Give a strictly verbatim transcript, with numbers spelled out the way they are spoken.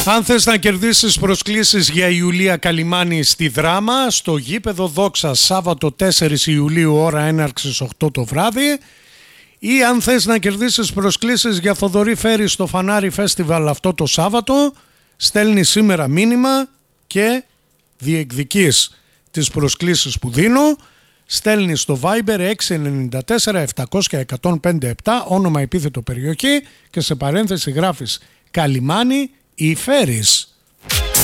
Αν θες να κερδίσεις προσκλήσεις για Ιουλία Καλιμάνη στη Δράμα, στο γήπεδο Δόξα, Σάββατο τέσσερις Ιουλίου, ώρα έναρξης οκτώ το βράδυ, ή αν θες να κερδίσεις προσκλήσεις για Θοδωρή Φέρη στο Φανάρι Φέστιβαλ αυτό το Σάββατο, στέλνεις σήμερα μήνυμα και διεκδικείς τις προσκλήσεις που δίνω. Στέλνεις στο Viber έξι εννιά τέσσερα επτακόσια εκατόν πέντε επτά, όνομα, επίθετο, περιοχή και σε παρένθεση γράφεις Καλιμάνη ή Φέρης.